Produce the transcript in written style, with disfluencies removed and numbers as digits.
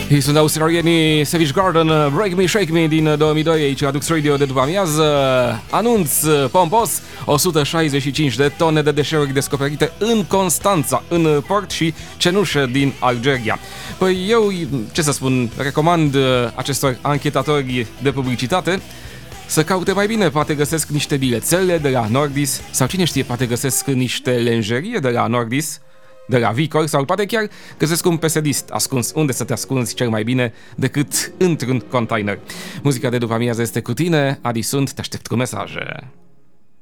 Ei sunt australienii Savage Garden, Break Me, Shake Me din 2002, aici la Dux Radio de după amiază. Anunț pompos, 165 de tone de deșeuri descoperite în Constanța, în port și cenușă din Algeria. Păi eu, ce să spun, recomand acestor anchetatori de publicitate să caute mai bine, poate găsesc niște bilețele de la Nordis sau cine știe, poate găsesc niște lenjerie de la Nordis, de la Vicor, sau poate chiar găsesc un pesedist ascuns. Unde să te ascunzi cel mai bine decât într-un container? Muzica de după amiază este cu tine, Adi sunt, te aștept cu mesaje.